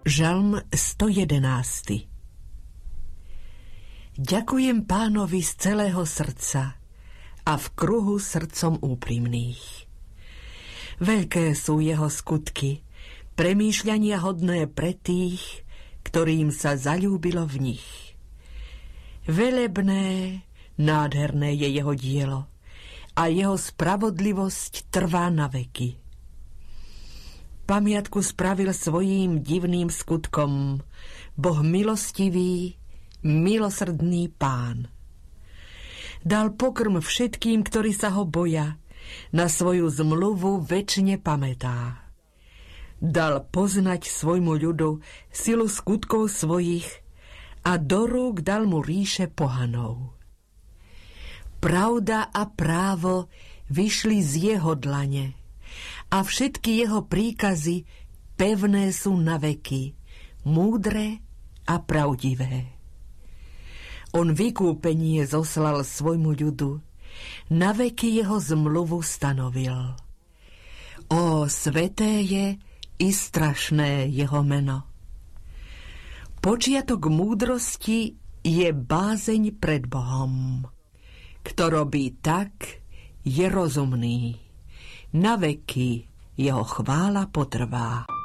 Žalm 111. Ďakujem Pánovi z celého srdca a v kruhu srdcom úprimných. Veľké sú jeho skutky, premýšľania hodné pre tých, ktorým sa zaľúbilo v nich. Velebné, nádherné je jeho dielo a jeho spravodlivosť trvá na veky. Pamiatku spravil svojím divným skutkom Boh milostivý, milosrdný Pán. Dal pokrm všetkým, ktorí sa ho boja, na svoju zmluvu večne pamätá. Dal poznať svojmu ľudu silu skutkov svojich a do rúk dal mu ríše pohanov. Pravda a právo vyšli z jeho dlane a všetky jeho príkazy pevné sú na veky, múdre a pravdivé. On vykúpenie zoslal svojmu ľudu, na veky jeho zmluvu stanovil. Ó, sveté je i strašné jeho meno. Počiatok múdrosti je bázeň pred Bohom. Kto robí tak, je rozumný. Na veky jeho chvála potrvá.